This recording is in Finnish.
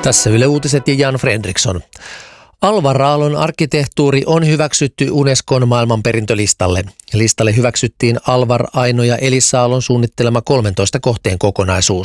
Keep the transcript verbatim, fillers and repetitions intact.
Tässä Yle Uutiset ja Jan Fredriksson. Alvar Aallon arkkitehtuuri on hyväksytty Unescon maailmanperintölistalle. Listalle hyväksyttiin Alvar, Aino ja Elisa Aallon suunnittelema kolmentoista kohteen kokonaisuus.